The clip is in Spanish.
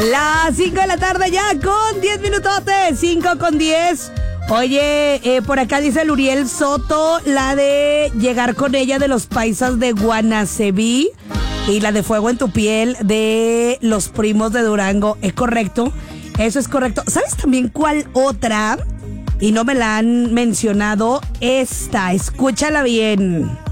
Las 5 de la tarde ya con 10 minutotes, 5:10. Oye, por acá dice Luriel Soto, la de Llegar con ella de los Paisas de Guanacebí y la de Fuego en tu piel de los Primos de Durango. ¿Es correcto? Eso es correcto. ¿Sabes también cuál otra? Y no me la han mencionado. Esta, escúchala bien.